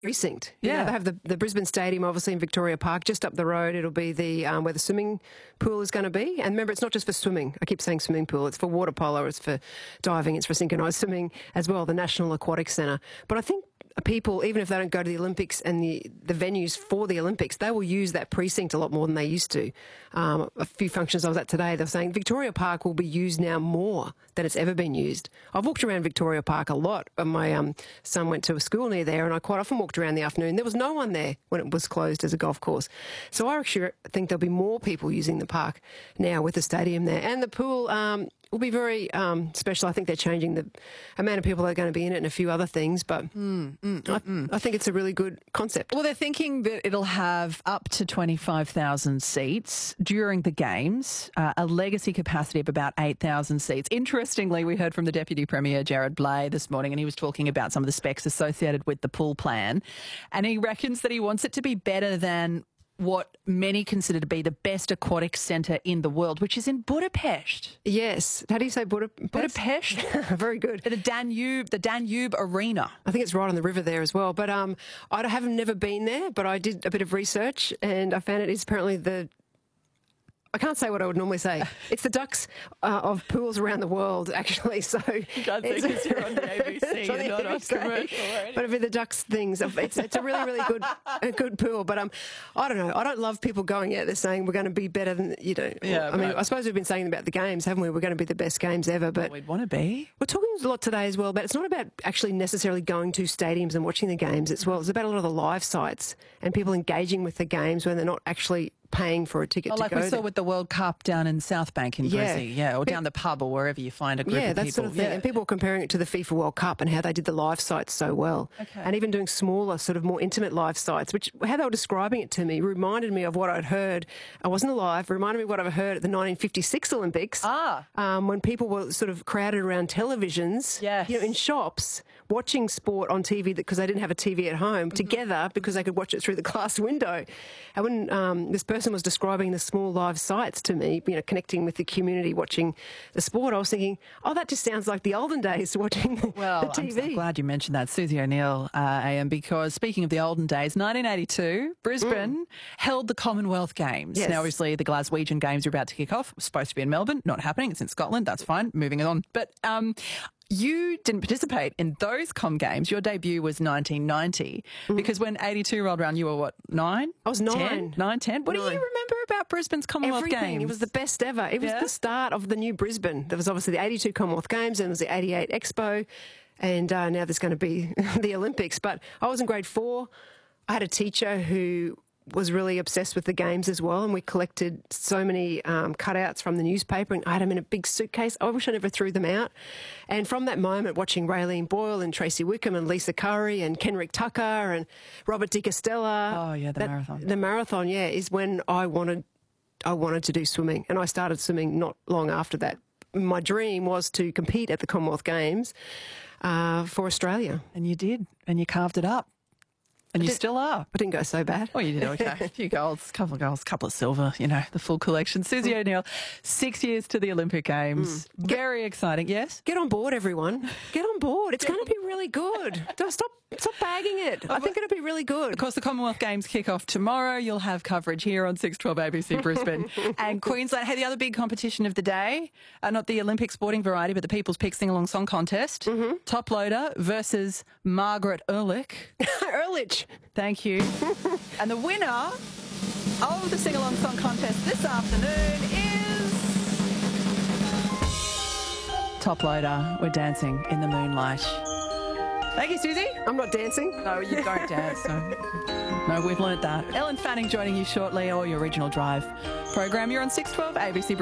precinct. Yeah. They have the Brisbane Stadium, obviously, in Victoria Park. Just up the road, it'll be the where the swimming pool is going to be. And remember, it's not just for swimming. I keep saying swimming pool. It's for water polo, it's for diving, it's for synchronised swimming as well, the National Aquatic Centre. But I think people, even if they don't go to the Olympics and the venues for the Olympics, they will use that precinct a lot more than they used to. A few functions I was at today, they were saying Victoria Park will be used now more than it's ever been used. I've walked around Victoria Park a lot. My son went to a school near there, and I quite often walked around in the afternoon. There was no one there when it was closed as a golf course. So I actually think there'll be more people using the park now with the stadium there. And the pool will be very special. I think they're changing the amount of people that are going to be in it and a few other things, but I think it's a really good concept. Well, they're thinking that it'll have up to 25,000 seats during the Games, a legacy capacity of about 8,000 seats. Interestingly, we heard from the Deputy Premier, Gerard Blay, this morning, and he was talking about some of the specs associated with the pool plan, and he reckons that he wants it to be better than what many consider to be the best aquatic centre in the world, which is in Budapest. Yes. How do you say Budapest? Very good. The Danube Arena. I think it's right on the river there as well. But I have never been there, but I did a bit of research and I found it is apparently I can't say what I would normally say. It's the Ducks of pools around the world, actually. So God, because you're on the ABC and not on commercial. But it'd be the Ducks things. It's a really, really good pool. But I don't know. I don't love people going out there saying we're going to be better than Yeah, I mean, I suppose we've been saying about the games, haven't we? We're going to be the best games ever. But we'd want to be. We're talking a lot today as well about it's not about actually necessarily going to stadiums and watching the games as well. It's about a lot of the live sites and people engaging with the games when they're not actually paying for a ticket to go. Like we saw with the World Cup down in South Bank in Brizzy, or down the pub or wherever you find a group of people. Yeah, that sort of thing. And people were comparing it to the FIFA World Cup and how they did the live sites so well. Okay. And even doing smaller, sort of more intimate live sites, which how they were describing it to me reminded me of what I'd heard. I wasn't alive, reminded me of what I've heard at the 1956 Olympics. When people were sort of crowded around televisions, in shops, watching sport on TV because they didn't have a TV at home together because they could watch it through the glass window. And when this person was describing the small live sites to me, connecting with the community, watching the sport, I was thinking, that just sounds like the olden days watching the TV. I'm glad you mentioned that, Susie O'Neill, AM, because speaking of the olden days, 1982, Brisbane held the Commonwealth Games. Yes. Now, obviously, the Glaswegian Games are about to kick off. It was supposed to be in Melbourne, not happening. It's in Scotland. That's fine. Moving on. But you didn't participate in those Com Games. Your debut was 1990 because when 82 rolled around, you were what, 9? I was 9. 10? 9, 10? What do you remember about Brisbane's Commonwealth Everything. Games? It was the best ever. It was the start of the new Brisbane. There was obviously the 82 Commonwealth Games and there was the 88 Expo and now there's going to be the Olympics. But I was in grade 4. I had a teacher who was really obsessed with the games as well, and we collected so many cutouts from the newspaper and I had them in a big suitcase. I wish I never threw them out. And from that moment, watching Raylene Boyle and Tracy Wickham and Lisa Curry and Kenrick Tucker and Robert Di Castella. Oh, yeah, the marathon. The marathon, is when I wanted to do swimming, and I started swimming not long after that. My dream was to compete at the Commonwealth Games for Australia. And you did, and you carved it up. And you still are. I didn't go so bad. Oh, you did okay. A few golds, couple of silver, the full collection. Susie O'Neill, 6 years to the Olympic Games. Very exciting. Yes? Get on board, everyone. Get on board. It's going to be really good. Stop bagging it. I think it'll be really good. Of course, the Commonwealth Games kick off tomorrow. You'll have coverage here on 612 ABC Brisbane and Queensland. Hey, the other big competition of the day, not the Olympic sporting variety, but the People's Pick Sing-Along Song Contest. Top Loader versus Margaret Ehrlich. Ehrlich. Thank you. And the winner of the Sing-Along Song Contest this afternoon is Top Loader. We're dancing in the moonlight. Thank you, Susie. I'm not dancing. No, you don't dance. No, we've learnt that. Ellen Fanning joining you shortly, or your Regional Drive program. You're on 612 ABC